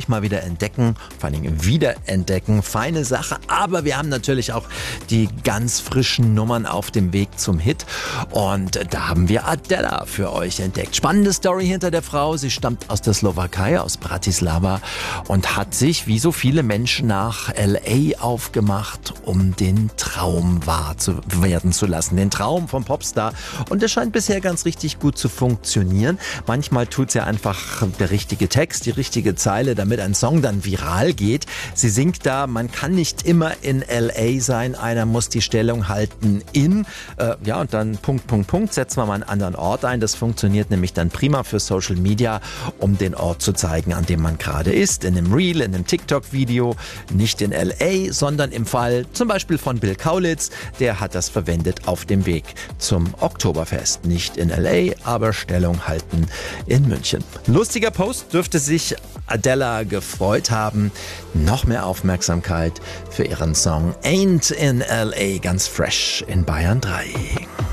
mal wieder entdecken, vor allen Dingen wiederentdecken. Feine Sache, aber wir haben natürlich auch die ganz frischen Nummern auf dem Weg zum Hit. Und da haben wir Adela für euch entdeckt. Spannende Story hinter der Frau. Sie stammt aus der Slowakei, aus Bratislava und hat sich, wie so viele Menschen, nach L.A. aufgemacht, um den Traum wahr werden zu lassen. Den Traum vom Popstar. Und der scheint bisher ganz richtig gut zu funktionieren. Manchmal tut's ja einfach der richtige Text, die richtige Zeile, damit ein Song dann viral geht. Sie singt da, man kann nicht immer in L.A. sein, einer muss die Stellung halten in, und dann Punkt, setzen wir mal einen anderen Ort ein. Das funktioniert nämlich dann prima für Social Media, um den Ort zu zeigen, an dem man gerade ist. In einem Reel, in einem TikTok-Video, nicht in L.A., sondern im Fall zum Beispiel von Bill Kaulitz, der hat das verwendet auf dem Weg zum Oktoberfest. Nicht in L.A., aber Stellung halten in München. Lustiger Post, dürfte sich Adela gefreut haben. Noch mehr Aufmerksamkeit für ihren Song Ain't in L.A. ganz fresh in Bayern 3.